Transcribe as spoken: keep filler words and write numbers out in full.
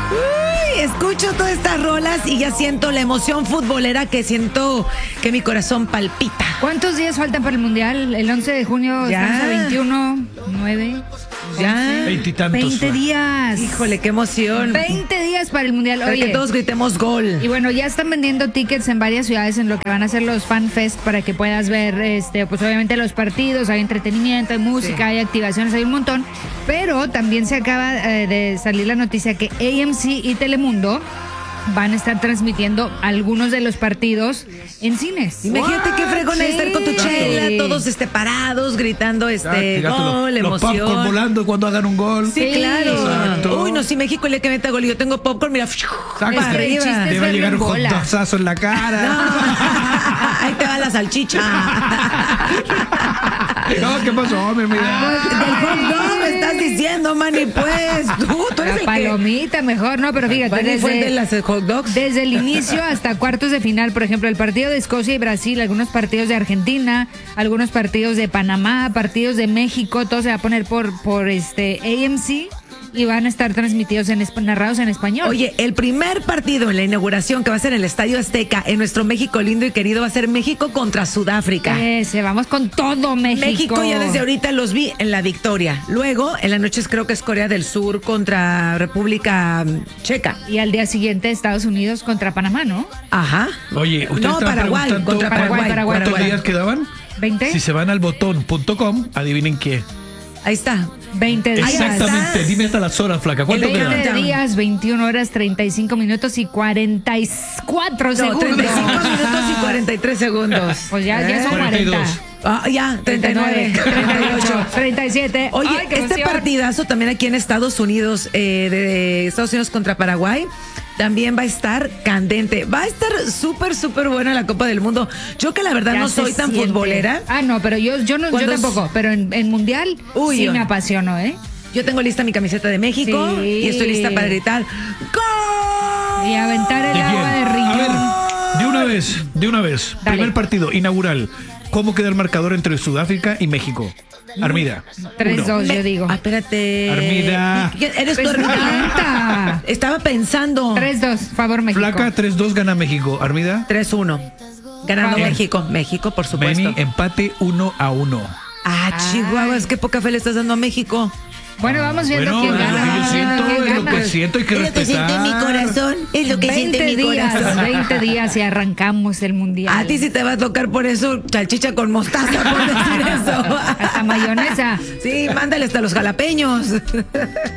Uy, escucho todas estas rolas y ya siento la emoción futbolera que siento que mi corazón palpita. ¿Cuántos días faltan para el Mundial? El once de junio Ya. estamos a veintiuno, nueve, Ya. Veintitantos. veinte días. Híjole, qué emoción. veinte días para el Mundial. Para que Oye, todos gritemos gol. y bueno, ya están vendiendo tickets en varias ciudades en lo que van a ser los Fan Fest para que puedas ver, este, pues obviamente los partidos, hay entretenimiento, hay música, Sí. hay activaciones, hay un montón. Pero también se acaba eh, de salir la noticia que A M C y Telemundo van a estar transmitiendo algunos de los partidos en cines. Imagínate qué fregón es estar con tu Sí. chela, todos este, parados, gritando este Ya, gol, los, los popcorn emoción. volando cuando hagan un gol. Sí, Sí, claro. exacto. Uy, no, si México le que meta gol y yo tengo popcorn, mira, para Es que el arriba. chiste es Te va a llegar un verlo en bola. hotdogazo en la cara. No, ahí te va la salchicha. No, ¿qué pasó, mi vida? Del hot dog me estás diciendo, Manny, pues. Tú, tú eres La el palomita mejor, no, pero que... fíjate, Manny fue el de desde, las hot dogs. desde el inicio hasta cuartos de final, por ejemplo, el partido de Escocia y Brasil, algunos partidos de Argentina, algunos partidos de Panamá, partidos de México, todo se va a poner por, por este A M C y van a estar transmitidos en esp- narrados en español. Oye, el primer partido en la inauguración que va a ser en el Estadio Azteca, en nuestro México lindo y querido, va a ser México contra Sudáfrica. Ese, vamos con todo México. México ya desde ahorita los vi en la victoria. Luego, en las noches creo que es Corea del Sur contra República Checa. Y al día siguiente Estados Unidos contra Panamá, ¿no? Ajá. Oye, ustedes No, estaban Paraguay, preguntando contra Paraguay, Paraguay, ¿cuántos Paraguay. días quedaban? ¿veinte? Si se van al botón punto com, adivinen qué. Ahí está. veinte días. Exactamente, dime hasta las horas, flaca. ¿Cuánto El veinte quedan? veinte días, veintiuna horas, treinta y cinco minutos y cuarenta y cuatro No, segundos. treinta y cinco minutos y cuarenta y tres segundos. Pues ya, ya son cuarenta y dos. cuarenta. Ah, ya, treinta y nueve, treinta y ocho. treinta y siete. Oye, Ay, qué este emoción. partidazo también aquí en Estados Unidos, eh, de Estados Unidos contra Paraguay, también va a estar candente. Va a estar súper, súper buena la Copa del Mundo. Yo que la verdad Ya no se soy tan siente. futbolera. Ah, no, pero yo, yo, no, yo Cuando tampoco. es- Pero en, en Mundial Uy, sí yo- me apasiono, ¿eh? Yo tengo lista mi camiseta de México Sí. y estoy lista para gritar ¡Gol! Y aventar el ¿De quién? agua de A riñón. ver, de una vez, de una vez. Dale. Primer partido inaugural. ¿Cómo queda el marcador entre Sudáfrica y México? Armida. tres dos, Uno. yo digo. Ah, espérate. Armida. ¿Quién- ¿Eres tu Pues hermana? canta. Estaba pensando. tres dos, favor México. Flaca, tres dos gana México. Armida. tres uno. Ganando Vamos. México. México, por supuesto. Meni, empate uno a uno. Ah, Chihuahua, es que poca fe le estás dando a México. Bueno, vamos viendo Bueno, quién es lo gana. que yo vamos viendo siento, quién es lo gana. que siento, hay que Es lo que siente respetar. mi corazón. Es lo que siente veinte mi días, corazón. veinte días y arrancamos el Mundial. A ti sí te va a tocar por eso salchicha con mostaza, por decir eso. Hasta mayonesa. Sí, mándale hasta los jalapeños.